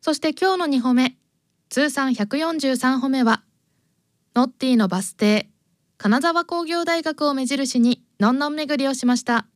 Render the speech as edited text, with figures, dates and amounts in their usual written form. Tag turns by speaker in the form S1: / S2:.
S1: そして今日の2歩目、通算143歩目は、ノッティのバス停、金沢工業大学を目印にのんのん巡りをしました。